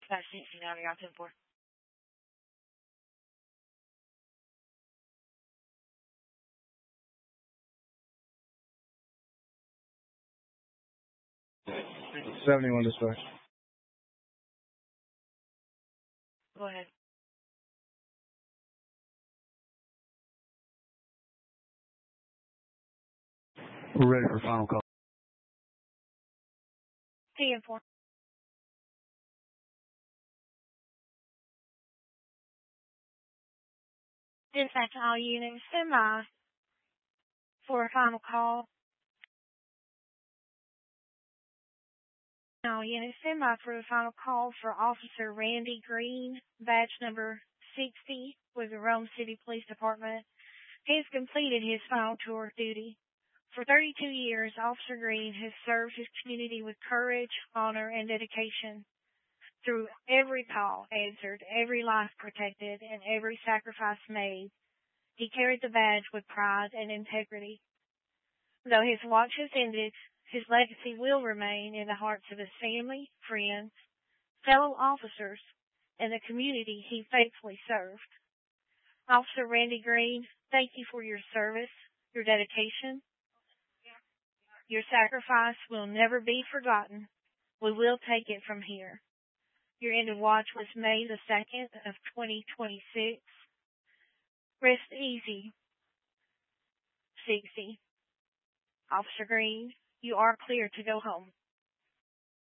Dispatch 69, you're on 10-4. $71 dispatch. Go ahead. We're ready for final call. 10-4. Dispatch all units, stand by for a final call. All units, stand by for a final call for Officer Randy Green, badge number 60 with the Rome City Police Department. He has completed his final tour of duty. For 32 years, Officer Green has served his community with courage, honor, and dedication. Through every call answered, every life protected, and every sacrifice made, he carried the badge with pride and integrity. Though his watch has ended, his legacy will remain in the hearts of his family, friends, fellow officers, and the community he faithfully served. Officer Randy Green, thank you for your service, your dedication. Your sacrifice will never be forgotten. We will take it from here. Your end of watch was May the 2nd of 2026. Rest easy, 60. Officer Green, you are clear to go home.